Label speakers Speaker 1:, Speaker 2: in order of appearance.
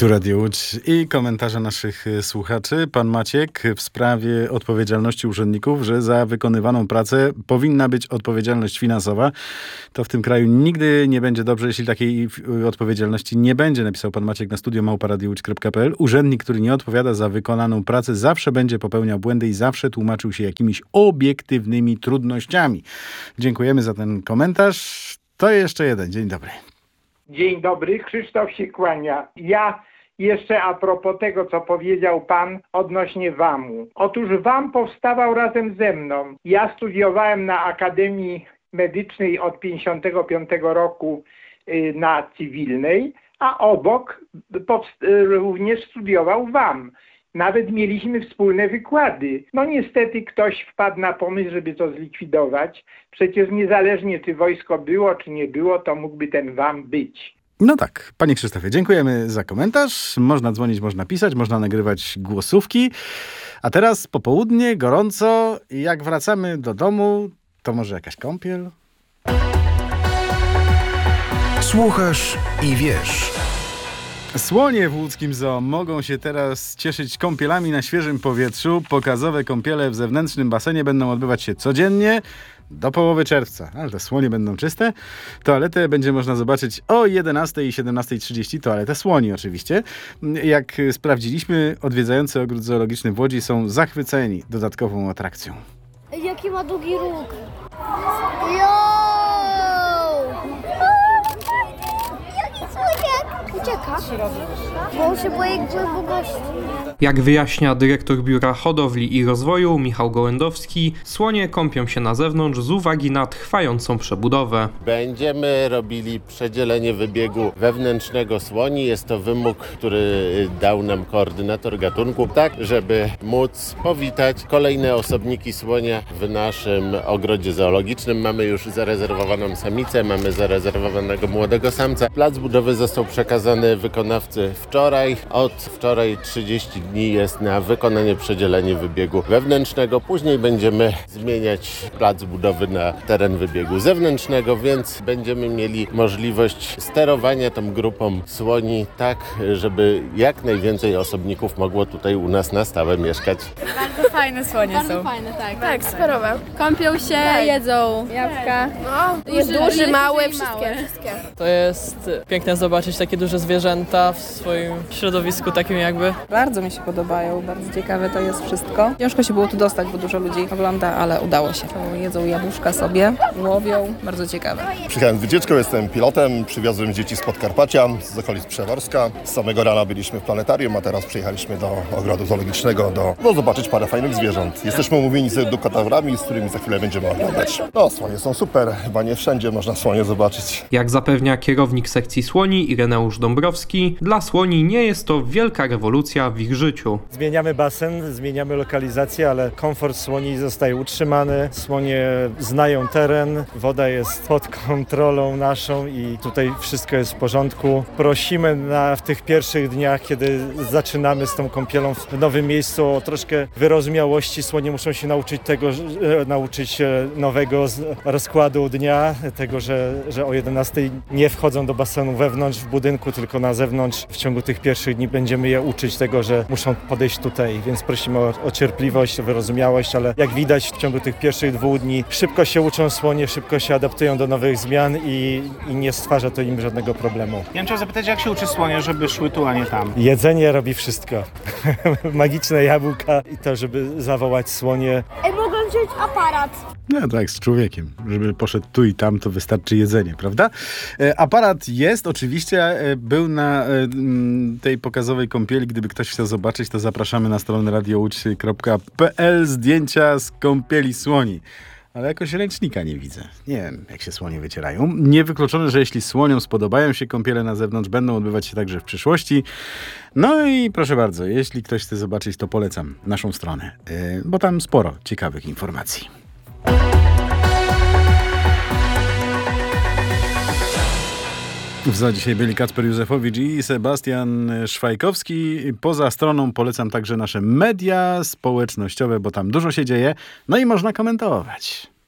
Speaker 1: Tu Radio Łódź i komentarze naszych słuchaczy. Pan Maciek w sprawie odpowiedzialności urzędników, że za wykonywaną pracę powinna być odpowiedzialność finansowa. To w tym kraju nigdy nie będzie dobrze, jeśli takiej odpowiedzialności nie będzie, napisał pan Maciek na studio@radiołódź.pl. Urzędnik, który nie odpowiada za wykonaną pracę, zawsze będzie popełniał błędy i zawsze tłumaczył się jakimiś obiektywnymi trudnościami. Dziękujemy za ten komentarz. To jeszcze jeden. Dzień dobry.
Speaker 2: Dzień dobry, Krzysztof się kłania. Ja jeszcze a propos tego, co powiedział pan odnośnie WAM-u. Otóż WAM powstawał razem ze mną. Ja studiowałem na Akademii Medycznej od 1955 roku na cywilnej, a obok również studiował WAM. Nawet mieliśmy wspólne wykłady. No niestety ktoś wpadł na pomysł, żeby to zlikwidować. Przecież niezależnie czy wojsko było, czy nie było, to mógłby ten WAM być.
Speaker 1: No tak, panie Krzysztofie, dziękujemy za komentarz. Można dzwonić, można pisać, można nagrywać głosówki. A teraz popołudnie, gorąco. Jak wracamy do domu, to może jakaś kąpiel?
Speaker 3: Słuchasz i wiesz.
Speaker 1: Słonie w łódzkim zoo mogą się teraz cieszyć kąpielami na świeżym powietrzu. Pokazowe kąpiele w zewnętrznym basenie będą odbywać się codziennie do połowy czerwca. Ale te słonie będą czyste. Toaletę będzie można zobaczyć o 11 i 17:30. Toaletę słoni oczywiście. Jak sprawdziliśmy, odwiedzający ogród zoologiczny w Łodzi są zachwyceni dodatkową atrakcją.
Speaker 4: Jaki ma długi róg. Jaki słodziak. Ucieka, bo on się boi głębokości.
Speaker 5: Jak wyjaśnia dyrektor Biura Hodowli i Rozwoju Michał Gołędowski, słonie kąpią się na zewnątrz z uwagi na trwającą przebudowę.
Speaker 6: Będziemy robili przedzielenie wybiegu wewnętrznego słoni. Jest to wymóg, który dał nam koordynator gatunku, tak żeby móc powitać kolejne osobniki słonia w naszym ogrodzie zoologicznym. Mamy już zarezerwowaną samicę, mamy zarezerwowanego młodego samca. Plac budowy został przekazany wykonawcy wczoraj. Od wczoraj 30 dni jest na wykonanie przedzielenie wybiegu wewnętrznego. Później będziemy zmieniać plac budowy na teren wybiegu zewnętrznego, więc będziemy mieli możliwość sterowania tą grupą słoni tak, żeby jak najwięcej osobników mogło tutaj u nas na stałe mieszkać.
Speaker 7: Bardzo fajne słonie są.
Speaker 8: Bardzo fajne, tak.
Speaker 7: Tak, superowe. Kąpią się, jedzą jabłka.
Speaker 8: No, jest duży, mały, wszystkie.
Speaker 9: To jest piękne zobaczyć takie duże zwierzęta w swoim środowisku takim jakby.
Speaker 10: Bardzo mi się podobają, bardzo ciekawe to jest wszystko. Ciężko się było tu dostać, bo dużo ludzi ogląda, ale udało się. Jedzą jabłuszka sobie, łowią, bardzo ciekawe.
Speaker 11: Przyjechałem z wycieczką, jestem pilotem, przywiozłem dzieci z Podkarpacia, z okolic Przeworska. Z samego rana byliśmy w planetarium, a teraz przyjechaliśmy do ogrodu zoologicznego, zobaczyć parę fajnych zwierząt. Jesteśmy umówieni z edukatorami, z którymi za chwilę będziemy oglądać. No, słonie są super, chyba nie wszędzie można słonie zobaczyć.
Speaker 5: Jak zapewnia kierownik sekcji słoni Ireneusz Dąbrowski, dla słoni nie jest to wielka rewolucja w ich życiu.
Speaker 12: Zmieniamy basen, zmieniamy lokalizację, ale komfort słoni zostaje utrzymany. Słonie znają teren, woda jest pod kontrolą naszą i tutaj wszystko jest w porządku. Prosimy w tych pierwszych dniach, kiedy zaczynamy z tą kąpielą w nowym miejscu, o troszkę wyrozumiałości. Słonie muszą się nauczyć się nowego rozkładu dnia, tego, że o 11 nie wchodzą do basenu wewnątrz w budynku, tylko na zewnątrz. W ciągu tych pierwszych dni będziemy je uczyć tego, że muszą podejść tutaj, więc prosimy o cierpliwość, o wyrozumiałość, ale jak widać w ciągu tych pierwszych 2 dni szybko się uczą słonie, szybko się adaptują do nowych zmian i nie stwarza to im żadnego problemu.
Speaker 13: Ja chciałem zapytać, jak się uczy słonie, żeby szły tu, a nie tam?
Speaker 12: Jedzenie robi wszystko. Magiczne jabłka i to, żeby zawołać słonie.
Speaker 4: Mogą wziąć aparat.
Speaker 1: No tak, z człowiekiem. Żeby poszedł tu i tam, to wystarczy jedzenie, prawda? Aparat jest, oczywiście, był na tej pokazowej kąpieli. Gdyby ktoś chciał zobaczyć, to zapraszamy na stronę radiołódź.pl. Zdjęcia z kąpieli słoni. Ale jakoś ręcznika nie widzę. Nie wiem, jak się słonie wycierają. Niewykluczone, że jeśli słoniom spodobają się kąpiele na zewnątrz, będą odbywać się także w przyszłości. No i proszę bardzo, jeśli ktoś chce zobaczyć, to polecam naszą stronę, bo tam sporo ciekawych informacji. W zoo dzisiaj byli Kacper Józefowicz i Sebastian Szwajkowski. Poza stroną polecam także nasze media społecznościowe, bo tam dużo się dzieje, no i można komentować.